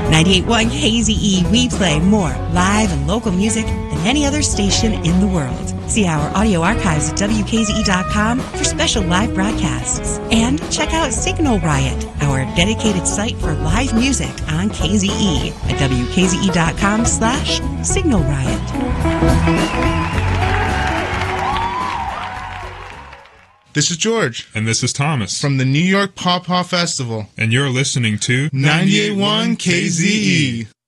98.1 KZE, we play more live and local music than any other station in the world. See our audio archives at WKZE.com for special live broadcasts. And check out Signal Riot, our dedicated site for live music on KZE at WKZE.com/Signal Riot. This is George. And this is Thomas. From the New York Pawpaw Festival. And you're listening to 98.1 KZE.